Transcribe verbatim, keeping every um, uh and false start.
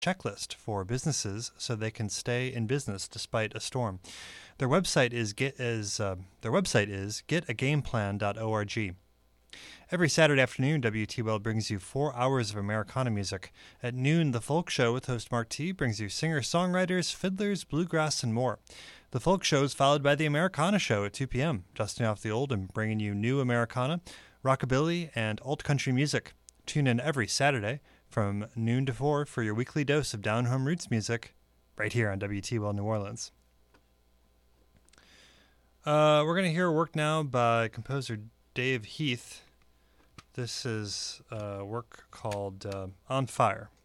checklist for businesses so they can stay in business despite a storm. Their website is get is uh, their website is get a game plan dot org. Every Saturday afternoon, W T Well brings you four hours of Americana music. At noon, The Folk Show with host Mark T brings you singer-songwriters, fiddlers, bluegrass, and more. The Folk Show is followed by The Americana Show at two p.m., dusting off the old and bringing you new Americana, rockabilly, and alt-country music. Tune in every Saturday from noon to four for your weekly dose of down-home roots music right here on W T Well New Orleans. Uh, we're going to hear work now by composer Dave Heath. This is a work called uh, On Fire.